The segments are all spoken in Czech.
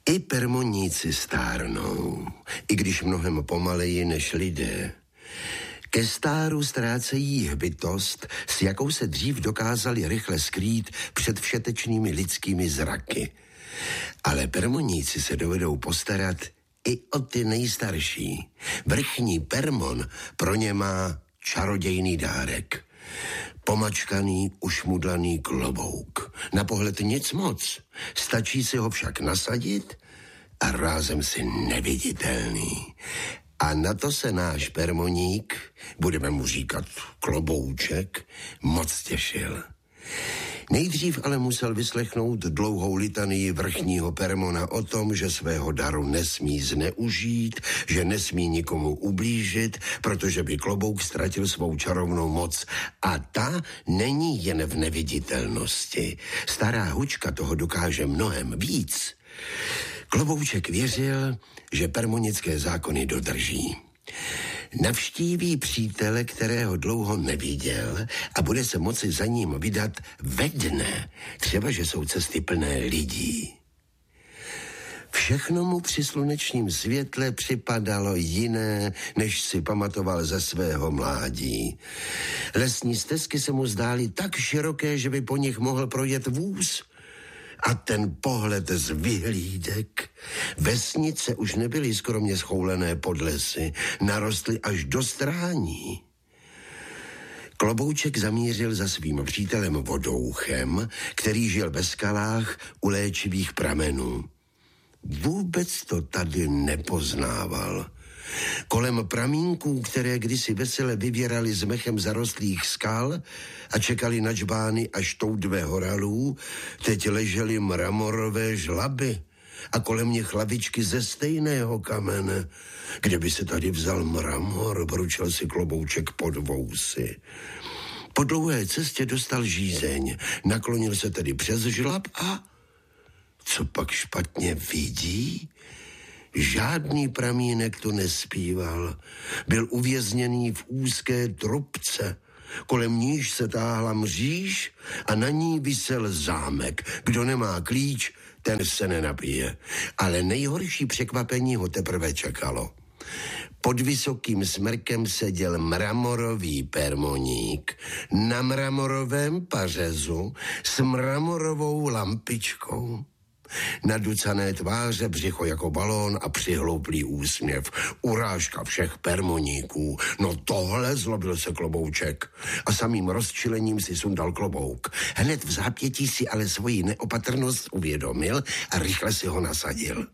I permoníci stárnou, i když mnohem pomaleji než lidé. Ke stáru ztrácejí hbitost, s jakou se dřív dokázali rychle skrýt před všetečnými lidskými zraky. Ale permoníci se dovedou postarat i o ty nejstarší. Vrchní permon pro ně má čarodějný dárek. Pomačkaný, ušmudlaný klobouk. Na pohled nic moc. Stačí si ho však nasadit a rázem si neviditelný. A na to se náš permoník, budeme mu říkat klobouček, moc těšil. Nejdřív ale musel vyslechnout dlouhou litanii vrchního permona o tom, že svého daru nesmí zneužít, že nesmí nikomu ublížit, protože by klobouk ztratil svou čarovnou moc. A ta není jen v neviditelnosti. Stará hučka toho dokáže mnohem víc. Klobouček věřil, že permonické zákony dodrží. Navštíví přítele, kterého dlouho neviděl a bude se moci za ním vydat ve dne, třeba že jsou cesty plné lidí. Všechno mu při slunečním světle připadalo jiné, než si pamatoval ze svého mládí. Lesní stezky se mu zdály tak široké, že by po nich mohl projet vůz. A ten pohled z vyhlídek. Vesnice už nebyly skromně schoulené pod lesy, narostly až do strání. Klobouček zamířil za svým přítelem Vodouchem, který žil ve skalách u léčivých pramenů. Vůbec to tady nepoznával. Kolem pramínků, které kdysi vesele vyvěraly z mechem zarostlých skal a čekali na čbány až toudve horalů, teď ležely mramorové žlaby a kolem nich lavičky ze stejného kamene. Kde by se tady vzal mramor, vručil si Klobouček pod vousy. Po dlouhé cestě dostal žízeň, naklonil se tedy přes žlab a co pak špatně vidí? Žádný pramínek tu nespíval. Byl uvězněný v úzké trubce. Kolem níž se táhla mříž a na ní visel zámek. Kdo nemá klíč, ten se nenapije. Ale nejhorší překvapení ho teprve čekalo. Pod vysokým smrkem seděl mramorový permoník na mramorovém pařezu s mramorovou lampičkou. Naducané tváře, břicho jako balón a přihlouplý úsměv. Urážka všech permoníků. No tohle, zlobil se Klobouček a samým rozčilením si sundal klobouk. Hned v zápětí si ale svoji neopatrnost uvědomil a rychle si ho nasadil.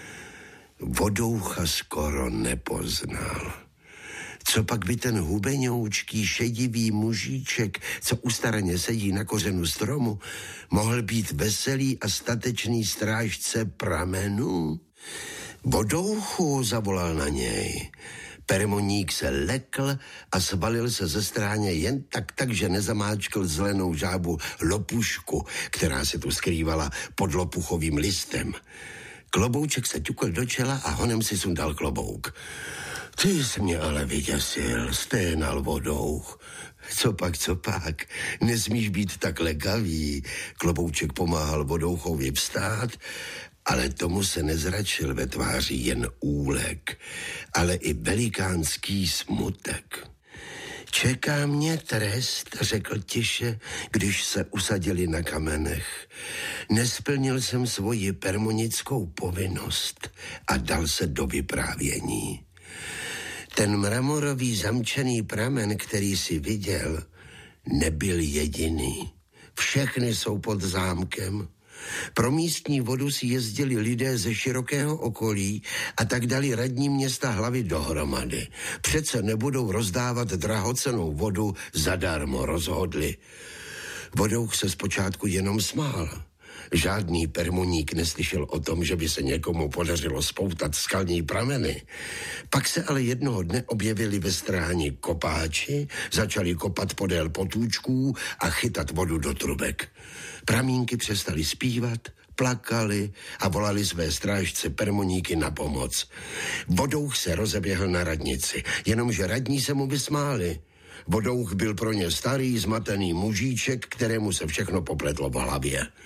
Vodoucha skoro nepoznal. Co pak by ten hubeňoučký šedivý mužíček, co ustaraně sedí na kořenu stromu, mohl být veselý a statečný strážce pramenů? Vodouchu, zavolal na něj. Permoník se lekl a svalil se ze stráně jen tak, že nezamáčkl zelenou žábu lopušku, která se tu skrývala pod lopuchovým listem. Klobouček se ťukl do čela a honem si sundal klobouk. Ty jsi mě ale vyděsil, sténal Vodouch. Co pak, nesmíš být tak lekavý. Klobouček pomáhal Vodouchovi vstát, ale tomu se nezračil ve tváři jen úlek, ale i velikánský smutek. Čeká mě trest, řekl tiše, když se usadili na kamenech. Nesplnil jsem svoji permonickou povinnost a dal se do vyprávění. Ten mramorový zamčený pramen, který si viděl, nebyl jediný. Všechny jsou pod zámkem. Pro místní vodu si jezdili lidé ze širokého okolí a tak dali radní města hlavy dohromady. Přece nebudou rozdávat drahocennou vodu zadarmo, rozhodli. Vodouch se zpočátku jenom smál. Žádný permoník neslyšel o tom, že by se někomu podařilo spoutat skalní prameny. Pak se ale jednoho dne objevili ve stráni kopáči, začali kopat podél potůčků a chytat vodu do trubek. Pramínky přestali zpívat, plakali a volali své strážce permoníky na pomoc. Vodouch se rozeběhl na radnici, jenomže radní se mu vysmáli. Vodouch byl pro ně starý, zmatený mužíček, kterému se všechno popletlo v hlavě.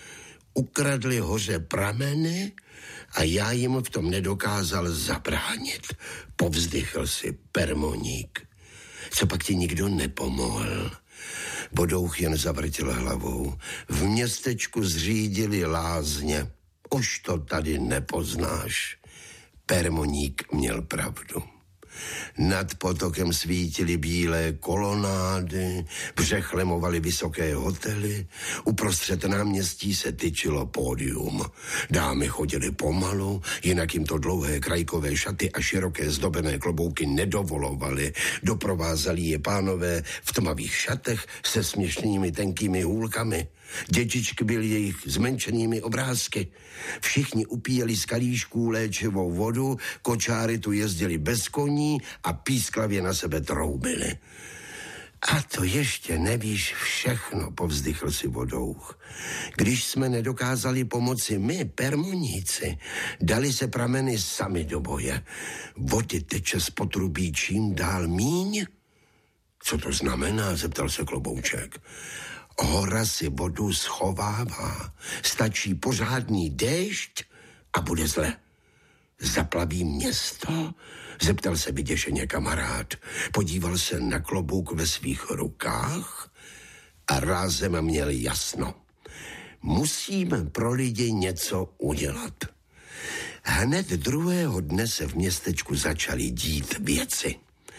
Ukradli hoře prameny a já jim v tom nedokázal zabránit. Povzdychl si Permoník. Co pak ti nikdo nepomohl? Vodouch jen zavrtil hlavou. V městečku zřídili lázně. Už to tady nepoznáš. Permoník měl pravdu. Nad potokem svítily bílé kolonády, břechlemovaly vysoké hotely, uprostřed náměstí se tyčilo pódium. Dámy chodily pomalu, jinak jim to dlouhé krajkové šaty a široké zdobené klobouky nedovolovaly. Doprovázali je pánové v tmavých šatech se směšnými tenkými hůlkami. Děčičky byly jejich zmenšenými obrázky. Všichni upíjeli z kalíšků léčivou vodu, kočáry tu jezdili bez koní a písklavě na sebe troubili. A to ještě nevíš všechno, povzdychl si Vodouch. Když jsme nedokázali pomoci my, Permoníci, dali se prameny sami do boje. Vody teče z potrubí čím dál míň. Co to znamená, zeptal se Klobouček. Hora si vodu schovává. Stačí pořádný déšť a bude zle. Zaplaví město? Zeptal se vyděšeně kamarád. Podíval se na klobouk ve svých rukách a rázem měl jasno. Musíme pro lidi něco udělat. Hned druhého dne se v městečku začaly dít věci.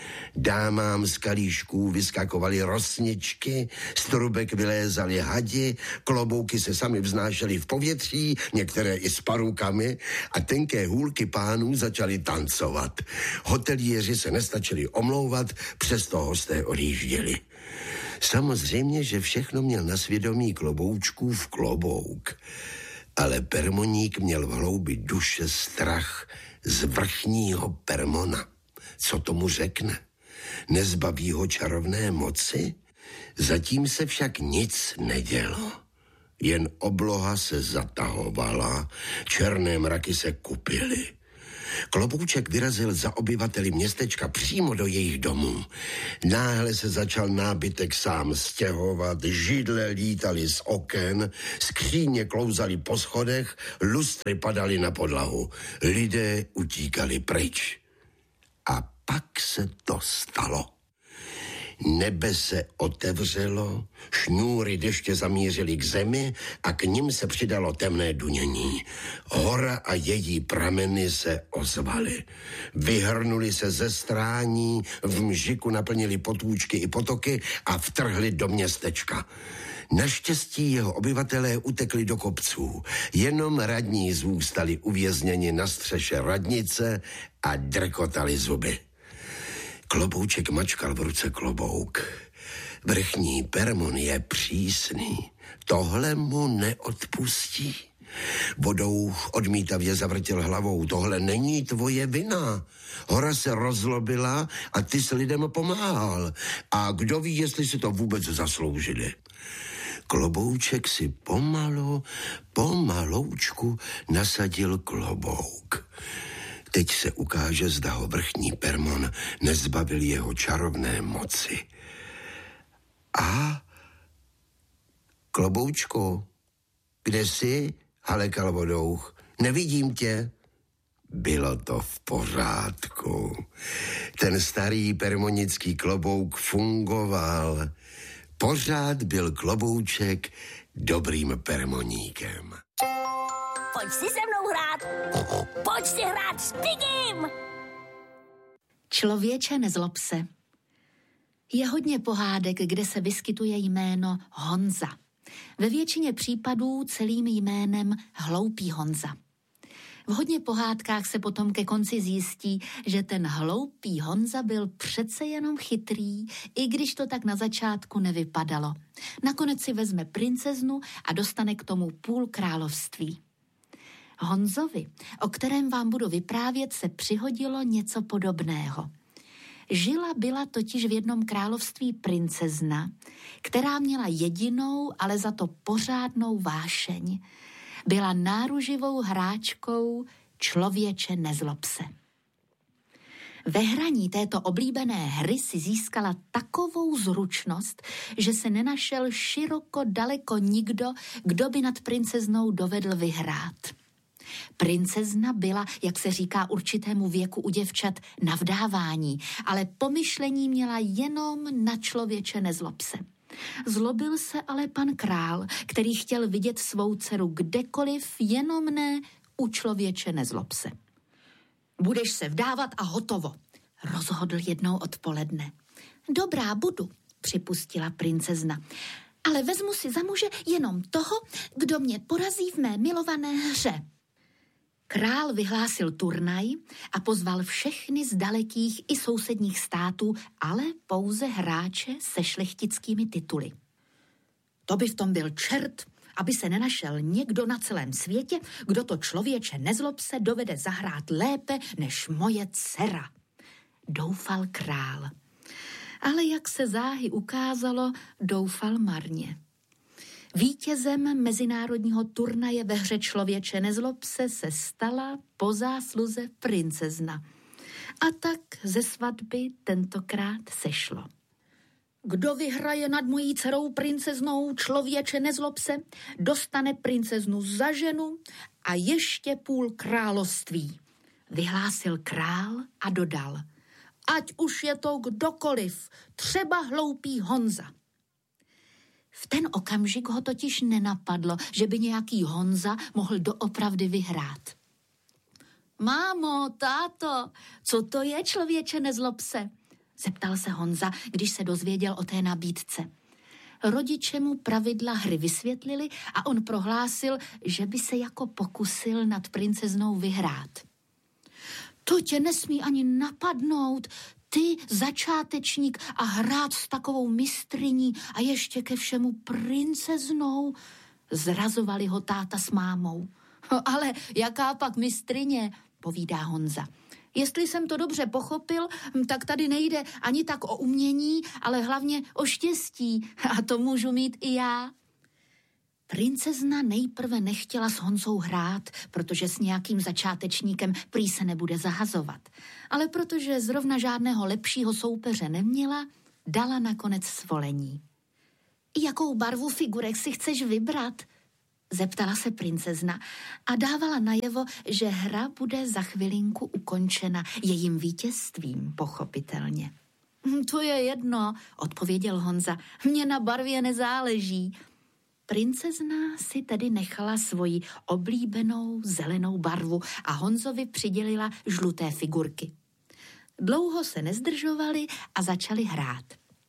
Dámám z kalíšků vyskakovaly rosničky, z trubek vylézaly hadi, klobouky se sami vznášely v povětří, některé i s parukami a tenké hůlky pánů začaly tancovat. Hotelíři se nestačili omlouvat, přesto hosté odjížděli. Samozřejmě, že všechno měl na svědomí Kloboučkův klobouk, ale Permoník měl v hloubi duše strach z vrchního Permona. Co tomu řekne? Nezbaví ho čarovné moci? Zatím se však nic nedělo. Jen obloha se zatahovala, černé mraky se kupily. Klobouček vyrazil za obyvateli městečka přímo do jejich domů. Náhle se začal nábytek sám stěhovat, židle lítaly z oken, skříně klouzaly po schodech, lustry padaly na podlahu. Lidé utíkali pryč. A pak se to stalo. Nebe se otevřelo, šňůry deště zamířily k zemi a k nim se přidalo temné dunění. Hora a její prameny se ozvaly. Vyhrnuli se ze strání, v mžiku naplnili potůčky i potoky a vtrhli do městečka. Naštěstí jeho obyvatelé utekli do kopců. Jenom radní zůstali uvězněni na střeše radnice a drkotali zuby. Klobouček mačkal v ruce klobouk. Vrchní Permon je přísný. Tohle mu neodpustí. Vodouch odmítavě zavrtěl hlavou. Tohle není tvoje vina. Hora se rozlobila a ty s lidem pomáhal. A kdo ví, jestli si to vůbec zasloužili. Klobouček si pomaloučku nasadil klobouk. Teď se ukáže, zda ho vrchní Permon nezbavil jeho čarovné moci. A Kloboučku, kde jsi? Halekal Vodouch. Nevidím tě. Bylo to v pořádku. Ten starý permonický klobouk fungoval. Pořád byl Klobouček dobrým permoníkem. Pojď si se mnou hrát. Pojď si hrát s Pigim. Člověče, nezlob se. Je hodně pohádek, kde se vyskytuje jméno Honza. Ve většině případů celým jménem Hloupý Honza. V hodně pohádkách se potom ke konci zjistí, že ten hloupý Honza byl přece jenom chytrý, i když to tak na začátku nevypadalo. Nakonec si vezme princeznu a dostane k tomu půl království. Honzovi, o kterém vám budu vyprávět, se přihodilo něco podobného. Byla totiž v jednom království princezna, která měla jedinou, ale za to pořádnou vášeň. Byla náruživou hráčkou Člověče, nezlob se. Ve hraní této oblíbené hry si získala takovou zručnost, že se nenašel široko daleko nikdo, kdo by nad princeznou dovedl vyhrát. Princezna byla, jak se říká určitému věku u děvčat, na vdávání, ale pomyšlení měla jenom na člověče nezlob se. Zlobil se ale pan král, který chtěl vidět svou dceru kdekoliv, jenom ne u člověče nezlob se. Budeš se vdávat a hotovo, rozhodl jednou odpoledne. Dobrá, budu, připustila princezna, ale vezmu si za muže jenom toho, kdo mě porazí v mé milované hře. Král vyhlásil turnaj a pozval všechny z dalekých i sousedních států, ale pouze hráče se šlechtickými tituly. To by v tom byl čert, aby se nenašel někdo na celém světě, kdo to člověče nezlob se dovede zahrát lépe než moje dcera, doufal král. Ale jak se záhy ukázalo, doufal marně. Vítězem mezinárodního turnaje ve hře člověče nezlob se stala po zásluze princezna. A tak ze svatby tentokrát sešlo. Kdo vyhraje nad mojí dcerou princeznou člověče nezlob se, dostane princeznu za ženu a ještě půl království, vyhlásil král a dodal. Ať už je to kdokoliv, třeba hloupý Honza. V ten okamžik ho totiž nenapadlo, že by nějaký Honza mohl doopravdy vyhrát. Mámo, táto, co to je člověče nezlob se? Zeptal se Honza, když se dozvěděl o té nabídce. Rodiče mu pravidla hry vysvětlili a on prohlásil, že by se jako pokusil nad princeznou vyhrát. To tě nesmí ani napadnout, ty začátečník a hrát s takovou mistryní a ještě ke všemu princeznou, zrazovali ho táta s mámou. Ale jaká pak mistryně, povídá Honza. Jestli jsem to dobře pochopil, tak tady nejde ani tak o umění, ale hlavně o štěstí. A to můžu mít i já. Princezna nejprve nechtěla s Honzou hrát, protože s nějakým začátečníkem prý se nebude zahazovat. Ale protože zrovna žádného lepšího soupeře neměla, dala nakonec svolení. Jakou barvu figurek si chceš vybrat? Zeptala se princezna a dávala najevo, že hra bude za chvilinku ukončena jejím vítězstvím, pochopitelně. To je jedno, odpověděl Honza, mně na barvě nezáleží. Princezna si tedy nechala svoji oblíbenou zelenou barvu a Honzovi přidělila žluté figurky. Dlouho se nezdržovali a začali hrát.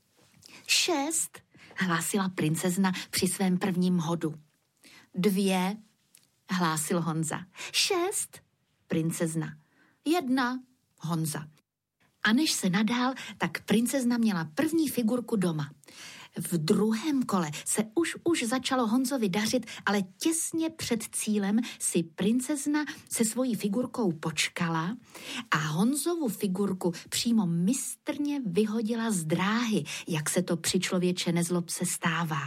6, hlásila princezna při svém prvním hodu. 2, hlásil Honza. 6, princezna. 1, Honza. A než se nadál, tak princezna měla první figurku doma. V druhém kole se už začalo Honzovi dařit, ale těsně před cílem si princezna se svojí figurkou počkala a Honzovu figurku přímo mistrně vyhodila z dráhy, jak se to při člověče nezlob se stává.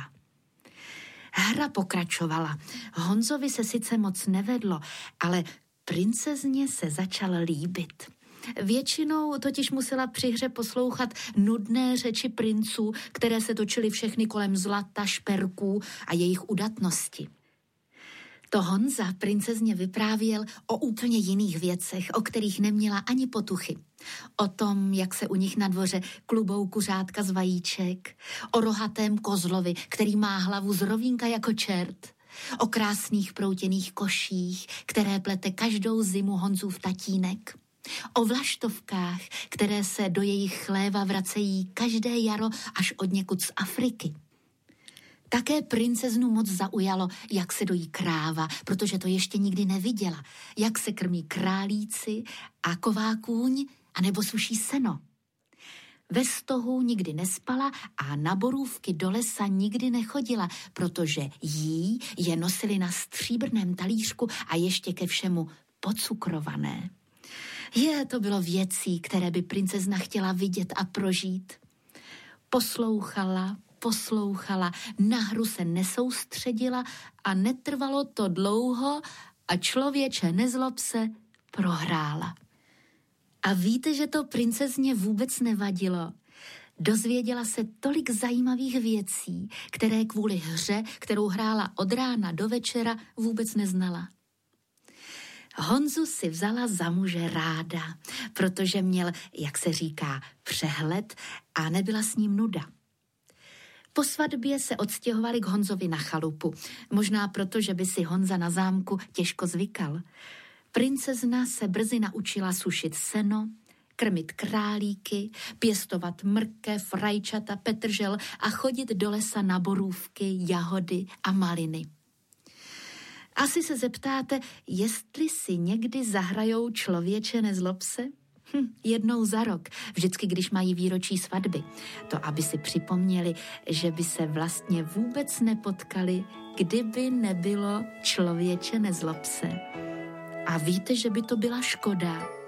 Hra pokračovala. Honzovi se sice moc nevedlo, ale princezně se začal líbit. Většinou totiž musela při hře poslouchat nudné řeči princů, které se točily všechny kolem zlata, šperků a jejich udatnosti. To Honza princezně vyprávěl o úplně jiných věcech, o kterých neměla ani potuchy. O tom, jak se u nich na dvoře klubou kuřátka z vajíček, o rohatém kozlovi, který má hlavu z rovínka jako čert, o krásných proutěných koších, které plete každou zimu Honzův tatínek, o vlaštovkách, které se do jejich chléva vracejí každé jaro až odněkud z Afriky. Také princeznu moc zaujalo, jak se dojí kráva, protože to ještě nikdy neviděla, jak se krmí králíci a ková kůň, anebo suší seno. Ve stohu nikdy nespala a na borůvky do lesa nikdy nechodila, protože jí je nosili na stříbrném talířku a ještě ke všemu pocukrované. To bylo věcí, které by princezna chtěla vidět a prožít. Poslouchala, na hru se nesoustředila a netrvalo to dlouho a člověče nezlob se prohrála. A víte, že to princezně vůbec nevadilo? Dozvěděla se tolik zajímavých věcí, které kvůli hře, kterou hrála od rána do večera, vůbec neznala. Honzu si vzala za muže ráda, protože měl, jak se říká, přehled a nebyla s ním nuda. Po svatbě se odstěhovali k Honzovi na chalupu, možná proto, že by si Honza na zámku těžko zvykal. Princezna se brzy naučila sušit seno, krmit králíky, pěstovat mrkev, rajčata, petržel a chodit do lesa na borůvky, jahody a maliny. Asi se zeptáte, jestli si někdy zahrajou Člověče nezlob se? Jednou za rok, vždycky, když mají výročí svatby. To, aby si připomněli, že by se vlastně vůbec nepotkali, kdyby nebylo Člověče nezlob se. A víte, že by to byla škoda,